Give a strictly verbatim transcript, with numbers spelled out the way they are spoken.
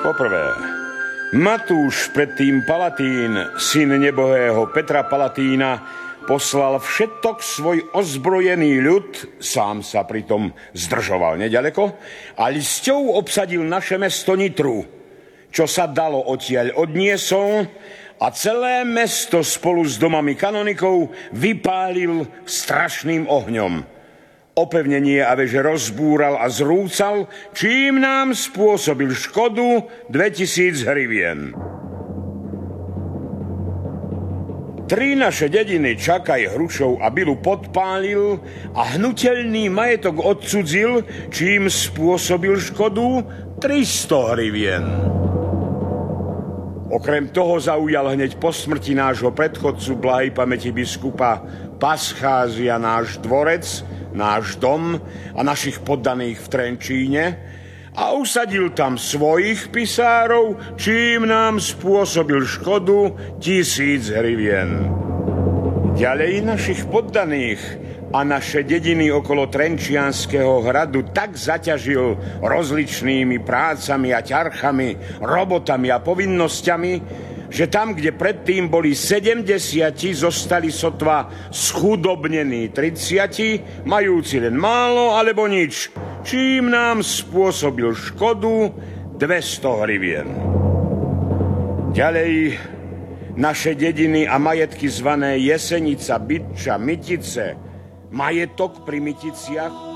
Poprvé, Matúš, predtým Palatín, syn nebohého Petra Palatína, poslal všetok svoj ozbrojený ľud, sám sa pritom zdržoval nedaleko, a ľsťou obsadil naše mesto Nitru. Čo sa dalo odtiaľ odniesol a celé mesto spolu s domami kanonikov vypálil strašným ohňom. Opevnenie a veže rozbúral a zrúcal, čím nám spôsobil škodu dvetisíc hrivien. Tri naše dediny, Čakaj, Hrušov a Bilu, podpálil a hnutelný majetok odcudzil, čím spôsobil škodu tristo hrivien. Okrem toho zaujal hneď po smrti nášho predchodcu blahej pamäti biskupa Pascházia náš dvorec, náš dom a našich poddaných v Trenčíne a usadil tam svojich pisárov, čím nám spôsobil škodu tisíc hrivien. Ďalej našich poddaných a naše dediny okolo Trenčianskeho hradu tak zaťažil rozličnými prácami a ťarchami, robotami a povinnosťami, že tam, kde predtým boli sedemdesiati, zostali sotva schudobnení tridsiati, majúci len málo alebo nič, čím nám spôsobil škodu dvesto hrivien. Ďalej naše dediny a majetky zvané Jesenica, Bytča, Mytice, majetok pri Myticiach